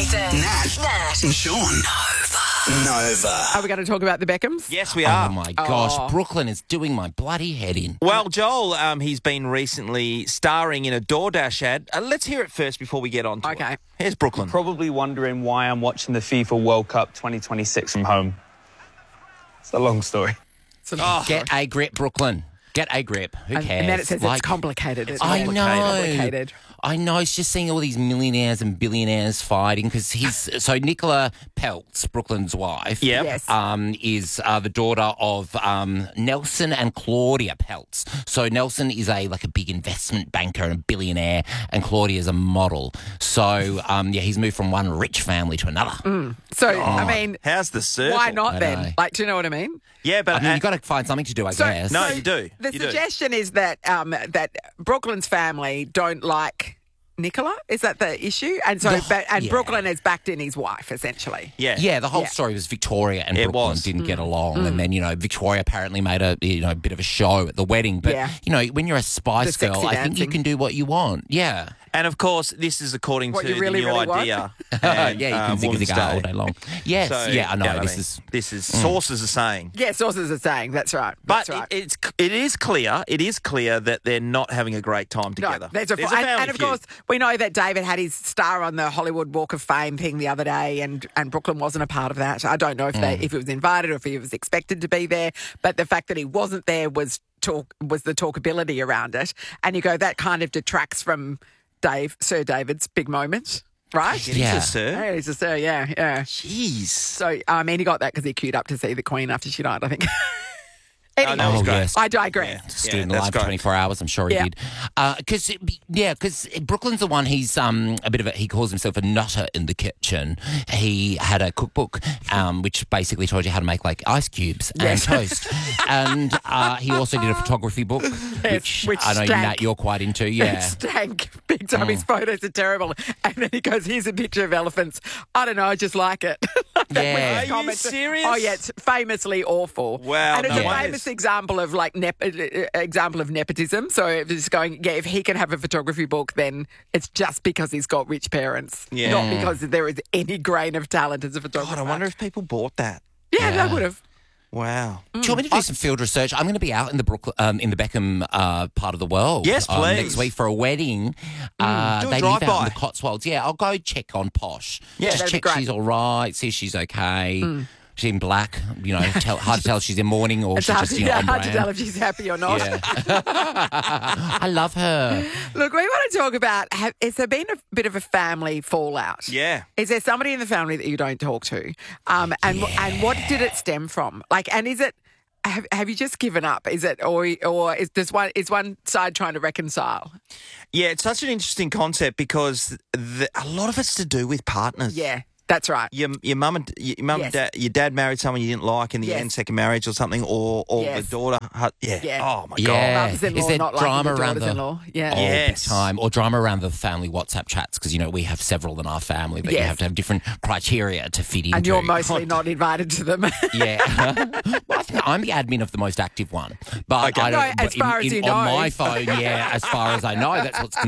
Nathan, Nat, and Sean. Nova. Are we going to talk about the Beckhams? Yes, we are. Oh, my gosh. Brooklyn is doing my bloody head in. Well, Joel, he's been recently starring in a DoorDash ad. Let's hear it first before we get on to Okay. it. Here's Brooklyn. Probably wondering why I'm watching the FIFA World Cup 2026 from home. It's a long story. Get a grip, Brooklyn. Get a grip. Who cares? And then it says it's complicated. It's I know. complicated. I know. It's just seeing all these millionaires and billionaires fighting because so Nicola Peltz, Brooklyn's wife, Yep. Yes. is the daughter of Nelson and Claudia Peltz. So Nelson is a big investment banker and billionaire, and Claudia is a model. So he's moved from one rich family to another. So, I mean, How's the circle? why not I then? know. Like, do you know what I mean? Yeah, but I mean, you've got to find something to do, I guess. No, you do. The You do. suggestion is that that Brooklyn's family don't like Nicola. Is that the issue? And so, Yeah. Brooklyn has backed in his wife, essentially. yeah. Yeah, the whole Yeah. story was Victoria and It Brooklyn was. didn't get along, and then Victoria apparently made a bit of a show at the wedding. But Yeah. when you're a Spice The Girl, sexy I think you dancing. can do what you want. Yeah, And of course, this is according What to you really, the new really want? idea. yeah, and, you can zig Women's zag Day. all day long. Yes, So, yeah, I know. you what This is sources are saying. Yeah, sources are saying that's right. But That's right. it is clear that they're not having a great time together. No, there's a family and of feud. course, we know that David had his star on the Hollywood Walk of Fame thing the other day, and Brooklyn wasn't a part of that. I don't know if if it was invited or if he was expected to be there, but the fact that he wasn't there was the talkability around it. And you go, that kind of detracts from Sir David's big moment, right? He's Yeah. a sir. Hey, he's a sir, yeah. Jeez. So, he got that because he queued up to see the Queen after she died, I think. I Anyway, know, it was great. yes. I digress. Stood in the that's line for great. 24 hours. I'm sure he Yeah. did. Because Brooklyn's the one. He's a bit of he calls himself a nutter in the kitchen. He had a cookbook which basically told you how to make ice cubes and toast. And he also did a photography book, which I know stank. Nat, you're quite into. It Yeah. stank big time. His photos are terrible. And then he goes, here's a picture of elephants. I don't know, I just like it. Yeah. Are you Comments. serious? Oh, yeah, it's famously awful. Wow, And it's no a wonder. famous example of example of nepotism. So if it's going, if he can have a photography book, then it's just because he's got rich parents, Yeah. not because there is any grain of talent as a photographer. God, I wonder if people bought that. Yeah, Yeah. they would have. Wow. Do you want me to do some field research? I'm going to be out in the in the Beckham part of the world. Yes, please. Next week for a wedding. Do a they live out drive-by. in the Cotswolds. Yeah, I'll go check on Posh. Yeah. Just That'd be check great. she's all right. See if she's okay. She's in black. Hard to tell if she's in mourning or It's she's hard, just to, on hard to brand. tell if she's happy or not. Yeah. I love her. Look, we want to talk about, has there been a bit of a family fallout? Yeah. Is there somebody in the family that you don't talk to? And what did it stem from? And is it, have you just given up? Is it, or is one side trying to reconcile? Yeah, it's such an interesting concept because a lot of it's to do with partners. Yeah, that's right. Your mum and Yes. dad, your dad married someone you didn't like in the Yes. end, second marriage or something, or Yes. the daughter. Yeah. Yeah. Oh my Yeah. Mothers-in-law Is there not liking drama the around the daughters-in-law. Yeah. Oh, Yes. big time. Or drama around the family WhatsApp chats because, we have several in our family that you Yes. have to have different criteria to fit into. And you're mostly not invited to them. Yeah. Well, I think I'm the admin of the most active one. But Okay. I don't, No, as far as you on know. my phone, yeah, as far as I know, that's what's